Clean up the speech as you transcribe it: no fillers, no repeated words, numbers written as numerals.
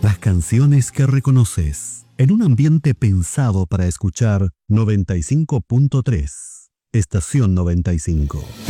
Las canciones que reconoces. En un ambiente pensado para escuchar 95.3. Estación 95.